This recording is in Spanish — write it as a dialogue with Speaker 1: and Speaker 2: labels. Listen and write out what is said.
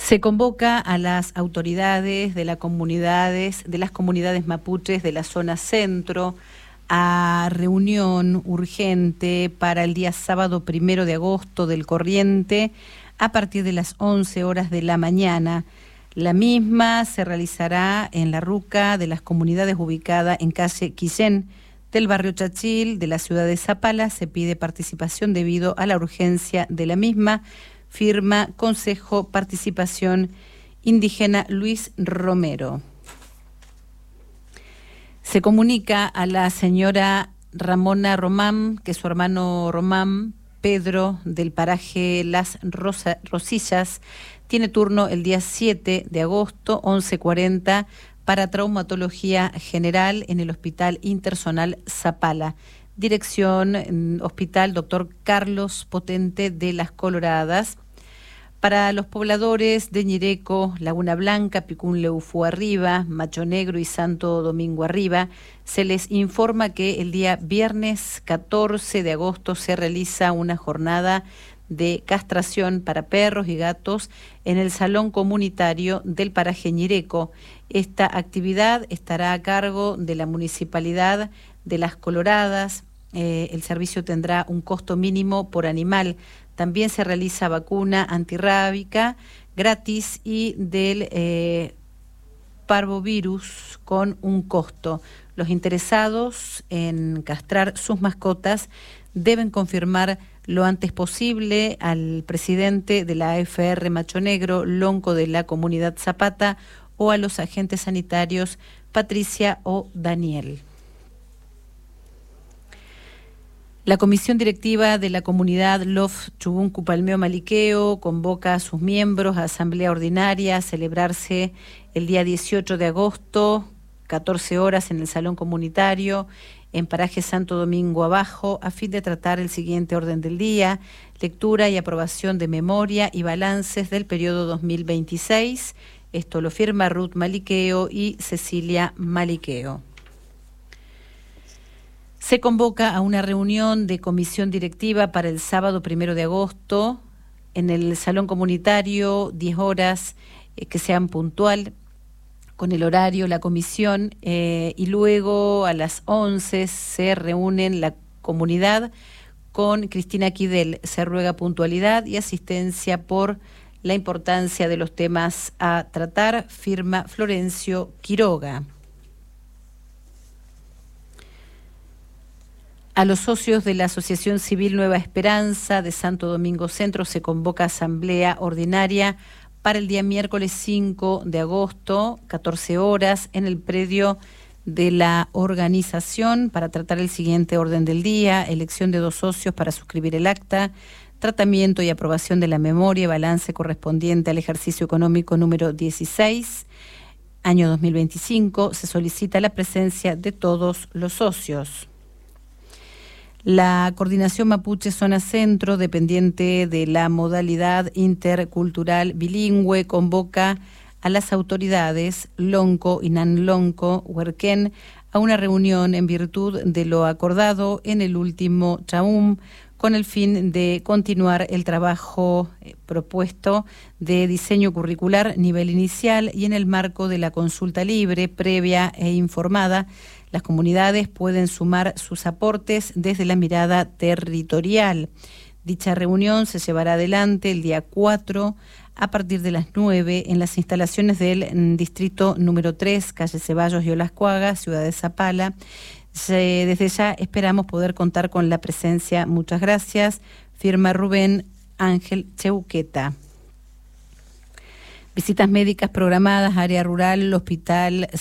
Speaker 1: Se convoca a las autoridades de las comunidades mapuches de la zona centro a reunión urgente para el día sábado 1 de agosto del corriente a partir de las 11 horas de la mañana. La misma se realizará en la ruca de las comunidades ubicada en calle Quillén del barrio Chachil de la ciudad de Zapala. Se pide participación debido a la urgencia de la misma. Firma Consejo Participación Indígena Luis Romero. Se comunica a la señora Ramona Román que su hermano Román Pedro del paraje Las Rosillas tiene turno el día 7 de agosto, 11:40, para traumatología general en el Hospital Interzonal Zapala. Dirección Hospital Dr. Carlos Potente de Las Coloradas. Para los pobladores de Ñireco, Laguna Blanca, Picún-Leufú Arriba, Macho Negro y Santo Domingo Arriba, se les informa que el día viernes 14 de agosto se realiza una jornada de castración para perros y gatos en el salón comunitario del paraje Ñireco. Esta actividad estará a cargo de la Municipalidad de Las Coloradas. El servicio tendrá un costo mínimo por animal. También se realiza vacuna antirrábica gratis y del parvovirus con un costo. Los interesados en castrar sus mascotas deben confirmar lo antes posible al presidente de la AFR Macho Negro, lonco de la comunidad Zapata, o a los agentes sanitarios Patricia o Daniel. La comisión directiva de la comunidad Lof Chubuncu Palmeo Maliqueo convoca a sus miembros a asamblea ordinaria a celebrarse el día 18 de agosto, 14 horas en el salón comunitario, en paraje Santo Domingo Abajo, a fin de tratar el siguiente orden del día: lectura y aprobación de memoria y balances del periodo 2026. Esto lo firma Ruth Maliqueo y Cecilia Maliqueo. Se convoca a una reunión de comisión directiva para el sábado 1 de agosto en el salón comunitario, 10 horas, que sean puntual con el horario, la comisión, y luego a las 11 se reúnen la comunidad con Cristina Quidel. Se ruega puntualidad y asistencia por la importancia de los temas a tratar. Firma Florencio Quiroga. A los socios de la Asociación Civil Nueva Esperanza de Santo Domingo Centro se convoca asamblea ordinaria para el día miércoles 5 de agosto, 14 horas, en el predio de la organización para tratar el siguiente orden del día: elección de 2 socios para suscribir el acta, tratamiento y aprobación de la memoria y balance correspondiente al ejercicio económico número 16, año 2025. Se solicita la presencia de todos los socios. La Coordinación Mapuche Zona Centro, dependiente de la modalidad intercultural bilingüe, convoca a las autoridades lonco y nanlonco huerquén a una reunión en virtud de lo acordado en el último Chaum, con el fin de continuar el trabajo propuesto de diseño curricular nivel inicial y en el marco de la consulta libre, previa e informada. Las comunidades pueden sumar sus aportes desde la mirada territorial. Dicha reunión se llevará adelante el día 4 a partir de las 9 en las instalaciones del distrito número 3, calle Ceballos y Olascuaga, ciudad de Zapala. Desde ya esperamos poder contar con la presencia. Muchas gracias. Firma Rubén Ángel Cheuqueta. Visitas médicas programadas, área rural, hospital